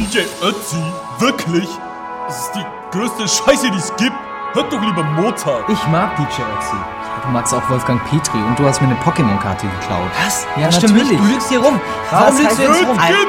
DJ Ötzi? Wirklich? Das ist die größte Scheiße, die es gibt. Hört doch lieber Mozart. Ich mag DJ Ötzi. Ja, du magst auch Wolfgang Petri und du hast mir eine Pokémon-Karte geklaut. Was? Ja, stimmt natürlich. nicht. Du lügst hier rum. Warum lügst du jetzt rum?